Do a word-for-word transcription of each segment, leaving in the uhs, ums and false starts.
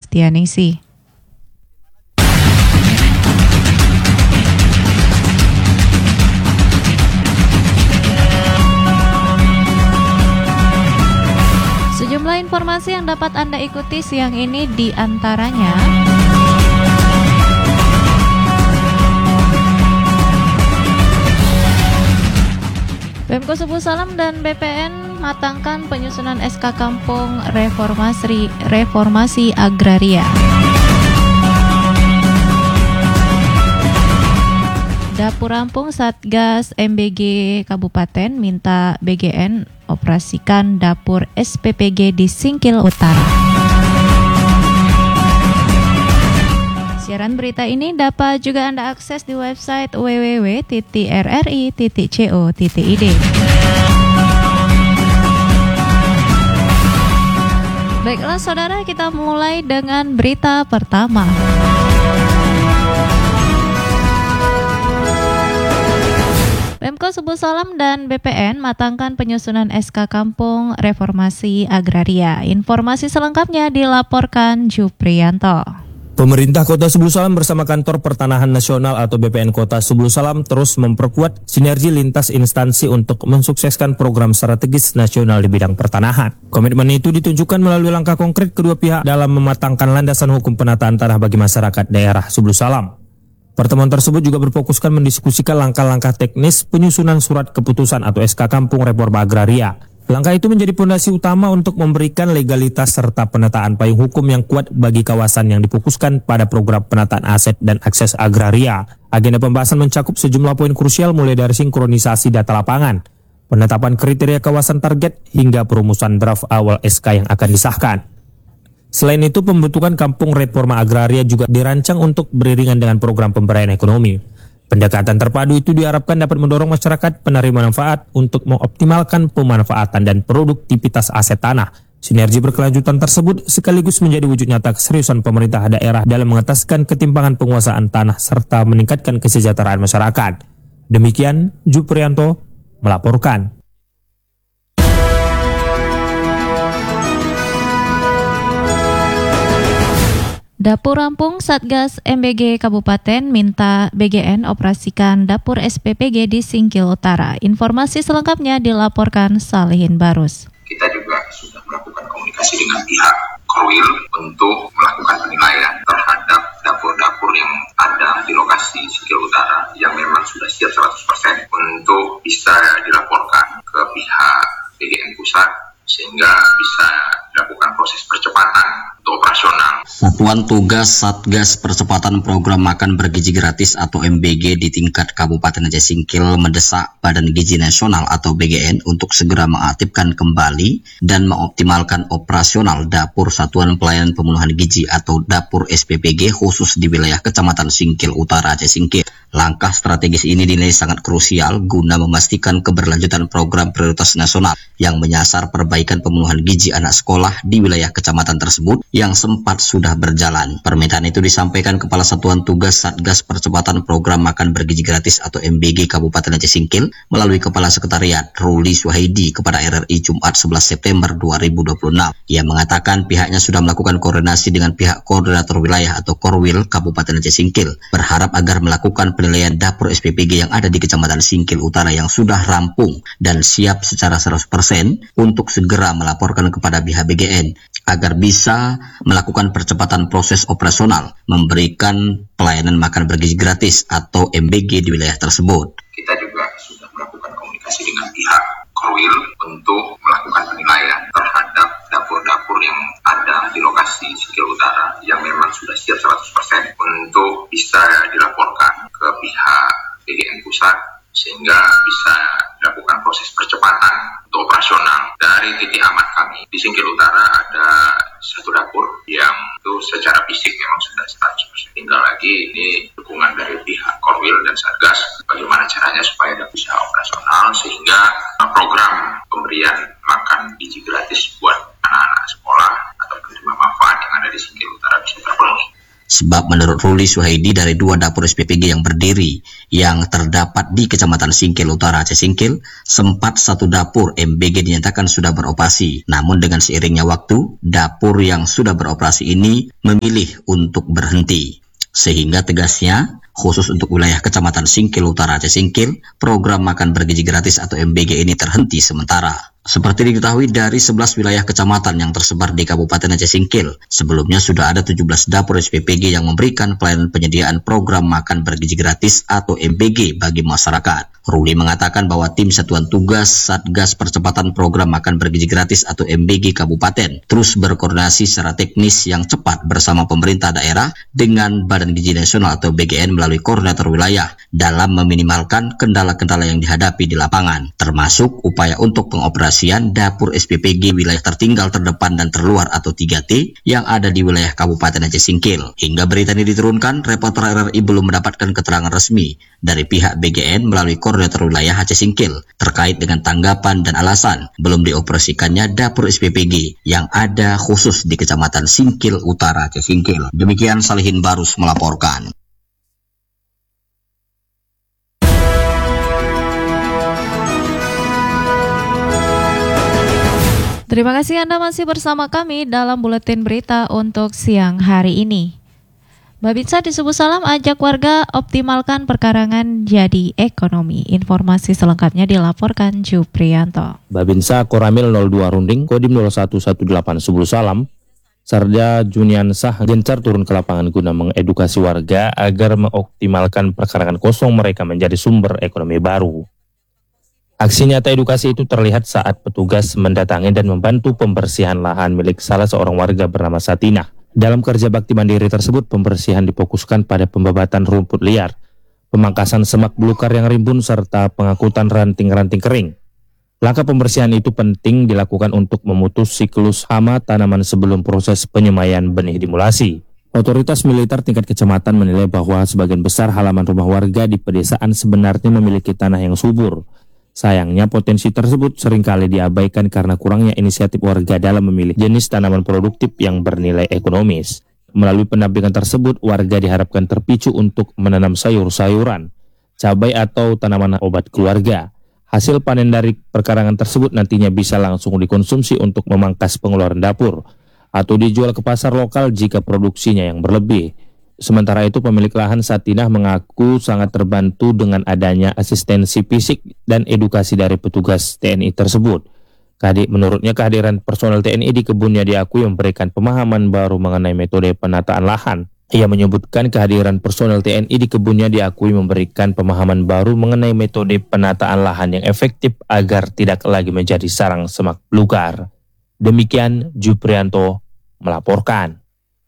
Astianisi. Sejumlah informasi yang dapat Anda ikuti siang ini di antaranya: Pemko Subuh Salam dan B P N matangkan penyusunan S K Kampung Reformasi Reformasi Agraria. Dapur Rampung Satgas M B G Kabupaten minta B G N operasikan dapur S P P G di Singkil Utara. Siaran berita ini dapat juga Anda akses di website w w w titik r r i titik co titik i d. Baiklah saudara, kita mulai dengan berita pertama. Pemko Subuh Salam dan B P N matangkan penyusunan S K Kampung Reformasi Agraria. Informasi selengkapnya dilaporkan Juprianto. Pemerintah Kota Subuh Salam bersama Kantor Pertanahan Nasional atau B P N Kota Subuh Salam terus memperkuat sinergi lintas instansi untuk mensukseskan program strategis nasional di bidang pertanahan. Komitmen itu ditunjukkan melalui langkah konkret kedua pihak dalam mematangkan landasan hukum penataan tanah bagi masyarakat daerah Subuh Salam. Pertemuan tersebut juga berfokuskan mendiskusikan langkah-langkah teknis penyusunan surat keputusan atau S K Kampung Reforma Agraria. Langkah itu menjadi fondasi utama untuk memberikan legalitas serta penataan payung hukum yang kuat bagi kawasan yang difokuskan pada program penataan aset dan akses agraria. Agenda pembahasan mencakup sejumlah poin krusial mulai dari sinkronisasi data lapangan, penetapan kriteria kawasan target, hingga perumusan draft awal S K yang akan disahkan. Selain itu, pembentukan Kampung Reforma Agraria juga dirancang untuk beriringan dengan program pemberdayaan ekonomi. Pendekatan terpadu itu diharapkan dapat mendorong masyarakat penerima manfaat untuk mengoptimalkan pemanfaatan dan produktivitas aset tanah. Sinergi berkelanjutan tersebut sekaligus menjadi wujud nyata keseriusan pemerintah daerah dalam mengataskan ketimpangan penguasaan tanah serta meningkatkan kesejahteraan masyarakat. Demikian, Juprianto melaporkan. Dapur Rampung Satgas M B G Kabupaten minta B G N operasikan dapur S P P G di Singkil Utara. Informasi selengkapnya dilaporkan Salihin Barus. Kita juga sudah melakukan komunikasi dengan pihak Korwil untuk melakukan penilaian terhadap dapur-dapur yang ada di lokasi Singkil Utara yang memang sudah siap seratus persen untuk bisa dilaporkan ke pihak B G N pusat sehingga bisa dilakukan proses percepatan untuk operasional. Satuan Tugas Satgas Percepatan Program Makan Bergizi Gratis atau M B G di tingkat Kabupaten Aceh Singkil mendesak Badan Gizi Nasional atau B G N untuk segera mengaktifkan kembali dan mengoptimalkan operasional Dapur Satuan Pelayanan Pemenuhan Gizi atau Dapur S P P G khusus di wilayah Kecamatan Singkil Utara Aceh Singkil. Langkah strategis ini dinilai sangat krusial guna memastikan keberlanjutan program prioritas nasional yang menyasar perbaikan pemenuhan gizi anak sekolah di wilayah kecamatan tersebut yang sempat sudah berjalan. Permintaan itu disampaikan Kepala Satuan Tugas Satgas Percepatan Program Makan Bergizi Gratis atau M B G Kabupaten Aceh Singkil melalui Kepala Sekretariat Ruli Suhaidi kepada R R I Jumat sebelas September dua ribu dua puluh enam. Ia mengatakan pihaknya sudah melakukan koordinasi dengan pihak Koordinator Wilayah atau Korwil Kabupaten Aceh Singkil, berharap agar melakukan penilaian dapur S P P G yang ada di Kecamatan Singkil Utara yang sudah rampung dan siap secara seratus persen untuk segera melaporkan kepada pihak B G N agar bisa melakukan percepatan proses operasional memberikan pelayanan makan bergizi gratis atau M B G di wilayah tersebut. Kita juga sudah melakukan komunikasi dengan pihak Korwil untuk melakukan penilaian terhadap dapur-dapur yang ada di lokasi Singkil Utara yang memang sudah siap seratus persen untuk bisa dilaporkan ke pihak B G N pusat sehingga bisa dilakukan proses percepatan untuk operasional. Dari titik amat kami di Singkil Utara ada satu dapur yang itu secara fisik memang sudah seratus persen. Tinggal lagi ini dukungan dari pihak Korwil dan Satgas bagaimana caranya supaya dia bisa operasional sehingga program pemberian makan gizi gratis buat anak-anak sekolah atau penerima manfaat yang ada di Singkil Utara bisa terpenuhi. Sebab menurut Ruli Suhaidi dari dua dapur S P P G yang berdiri yang terdapat di Kecamatan Singkil Utara Aceh Singkil, sempat satu dapur M B G dinyatakan sudah beroperasi. Namun dengan seiringnya waktu, dapur yang sudah beroperasi ini memilih untuk berhenti. Sehingga tegasnya, khusus untuk wilayah Kecamatan Singkil Utara Aceh Singkil, program makan bergizi gratis atau M B G ini terhenti sementara. Seperti diketahui dari sebelas wilayah kecamatan yang tersebar di Kabupaten Aceh Singkil, sebelumnya sudah ada tujuh belas dapur S P P G yang memberikan pelayanan penyediaan program makan bergizi gratis atau M B G bagi masyarakat. Ruli mengatakan bahwa tim Satuan Tugas Satgas Percepatan Program Makan Bergizi Gratis atau M B G Kabupaten terus berkoordinasi secara teknis yang cepat bersama pemerintah daerah dengan Badan Gizi Nasional atau B G N melalui koordinator wilayah dalam meminimalkan kendala-kendala yang dihadapi di lapangan, termasuk upaya untuk pengoperasian dapur S P P G wilayah tertinggal, terdepan, dan terluar atau tiga T yang ada di wilayah Kabupaten Aceh Singkil. Hingga berita ini diturunkan, reporter R R I belum mendapatkan keterangan resmi dari pihak B G N melalui koordinator wilayah Aceh Singkil terkait dengan tanggapan dan alasan belum dioperasikannya dapur S P P G yang ada khusus di Kecamatan Singkil Utara Aceh Singkil. Demikian Salihin Barus melaporkan. Terima kasih Anda masih bersama kami dalam Buletin Berita untuk siang hari ini. Babinsa di Subuh Salam ajak warga optimalkan perkarangan jadi ekonomi. Informasi selengkapnya dilaporkan Juprianto. Babinsa Koramil nol dua Runding, Kodim nol satu satu delapan Subuh Salam, Sarja Juniansah gencar turun ke lapangan guna mengedukasi warga agar mengoptimalkan perkarangan kosong mereka menjadi sumber ekonomi baru. Aksi nyata edukasi itu terlihat saat petugas mendatangi dan membantu pembersihan lahan milik salah seorang warga bernama Satinah. Dalam kerja bakti mandiri tersebut, pembersihan difokuskan pada pembabatan rumput liar, pemangkasan semak belukar yang rimbun, serta pengangkutan ranting-ranting kering. Langkah pembersihan itu penting dilakukan untuk memutus siklus hama tanaman sebelum proses penyemaian benih dimulasi. Otoritas militer tingkat kecamatan menilai bahwa sebagian besar halaman rumah warga di pedesaan sebenarnya memiliki tanah yang subur. Sayangnya potensi tersebut seringkali diabaikan karena kurangnya inisiatif warga dalam memilih jenis tanaman produktif yang bernilai ekonomis. Melalui pendampingan tersebut, warga diharapkan terpicu untuk menanam sayur-sayuran, cabai atau tanaman obat keluarga. Hasil panen dari perkarangan tersebut nantinya bisa langsung dikonsumsi untuk memangkas pengeluaran dapur atau dijual ke pasar lokal jika produksinya yang berlebih. Sementara itu, pemilik lahan Satinah mengaku sangat terbantu dengan adanya asistensi fisik dan edukasi dari petugas T N I tersebut. Menurutnya, kehadiran personel T N I di kebunnya diakui memberikan pemahaman baru mengenai metode penataan lahan. Ia menyebutkan kehadiran personel T N I di kebunnya diakui memberikan pemahaman baru mengenai metode penataan lahan yang efektif agar tidak lagi menjadi sarang semak belukar. Demikian Juprianto melaporkan.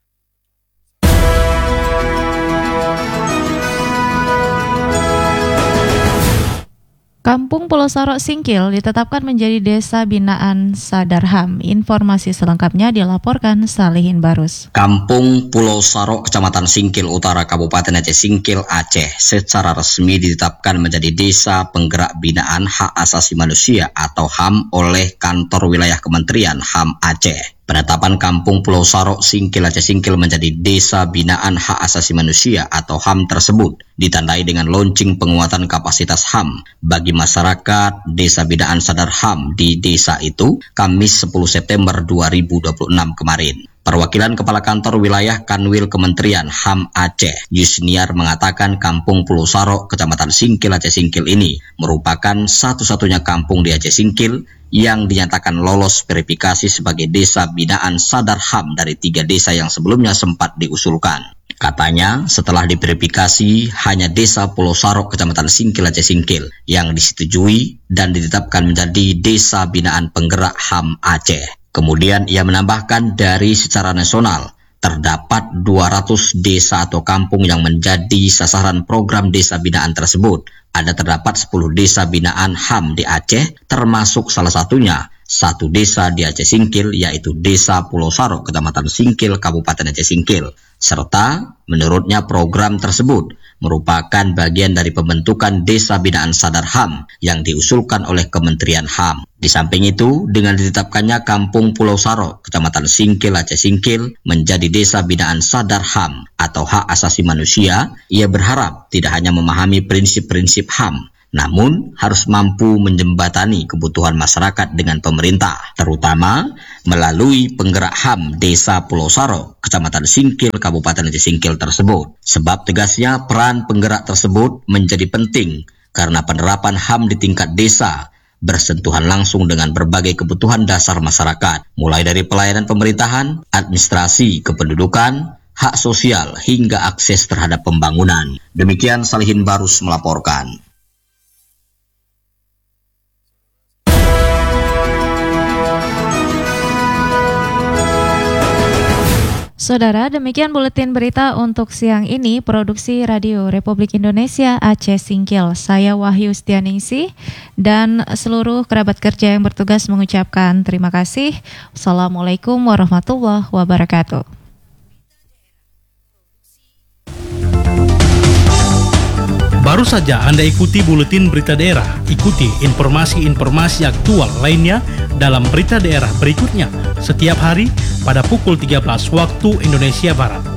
Kampung Pulau Sarok Singkil ditetapkan menjadi desa binaan Sadar H A M. Informasi selengkapnya dilaporkan Salihin Barus. Kampung Pulau Sarok, Kecamatan Singkil Utara, Kabupaten Aceh Singkil, Aceh, secara resmi ditetapkan menjadi desa penggerak binaan hak asasi manusia atau H A M oleh Kantor Wilayah Kementerian H A M Aceh. Penetapan Kampung Pulau Sarok Singkil Aceh Singkil menjadi Desa Binaan Hak Asasi Manusia atau H A M tersebut ditandai dengan launching penguatan kapasitas H A M bagi masyarakat Desa Binaan Sadar H A M di desa itu Kamis sepuluh September dua ribu dua puluh enam kemarin. Perwakilan Kepala Kantor Wilayah Kanwil Kementerian H A M Aceh, Yusniar, mengatakan Kampung Pulau Sarok, Kecamatan Singkil Aceh Singkil ini merupakan satu-satunya kampung di Aceh Singkil yang dinyatakan lolos verifikasi sebagai Desa Binaan Sadar H A M dari tiga desa yang sebelumnya sempat diusulkan. Katanya, setelah diverifikasi, hanya Desa Pulau Sarok, Kecamatan Singkil Aceh Singkil yang disetujui dan ditetapkan menjadi Desa Binaan Penggerak H A M Aceh. Kemudian ia menambahkan dari secara nasional, terdapat dua ratus desa atau kampung yang menjadi sasaran program desa binaan tersebut. ada terdapat sepuluh desa binaan H A M di Aceh, termasuk salah satunya satu desa di Aceh Singkil, yaitu Desa Pulau Saro, Kecamatan Singkil, Kabupaten Aceh Singkil. Serta, menurutnya program tersebut merupakan bagian dari pembentukan Desa Binaan Sadar H A M yang diusulkan oleh Kementerian H A M. Di samping itu, dengan ditetapkannya Kampung Pulau Saro, Kecamatan Singkil, Aceh Singkil, menjadi Desa Binaan Sadar H A M atau hak asasi manusia, ia berharap tidak hanya memahami prinsip-prinsip H A M, namun harus mampu menjembatani kebutuhan masyarakat dengan pemerintah, terutama melalui penggerak H A M Desa Pulau Saro, Kecamatan Singkil, Kabupaten Aceh Singkil tersebut. Sebab tegasnya peran penggerak tersebut menjadi penting karena penerapan H A M di tingkat desa bersentuhan langsung dengan berbagai kebutuhan dasar masyarakat, mulai dari pelayanan pemerintahan, administrasi, kependudukan, hak sosial, hingga akses terhadap pembangunan. Demikian Salihin Barus melaporkan. Saudara, demikian buletin berita untuk siang ini, produksi Radio Republik Indonesia Aceh Singkil. Saya Wahyu Setianingsih dan seluruh kerabat kerja yang bertugas mengucapkan terima kasih. Assalamualaikum warahmatullahi wabarakatuh. Baru saja Anda ikuti buletin berita daerah. Ikuti informasi-informasi aktual lainnya dalam berita daerah berikutnya setiap hari pada pukul tiga belas waktu Indonesia Barat.